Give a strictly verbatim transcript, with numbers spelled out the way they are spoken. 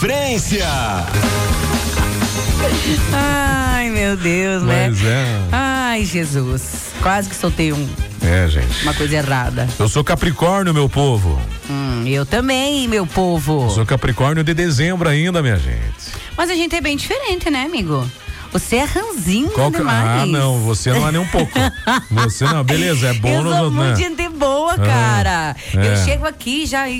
Frência. Ai, meu Deus, Mas né? é. Ai, Jesus. Quase que soltei um, É, gente. uma coisa errada. Eu sou Capricórnio, meu povo. Hum, eu também, meu povo. Eu sou Capricórnio de dezembro ainda, minha gente. Mas a gente é bem diferente, né, amigo? Você é ranzinho Qual que... demais. Ah, não, você não é nem um pouco. Você não, beleza, é bom. Eu sou nos, muito né? gente boa, cara. Ah, Eu é. chego aqui já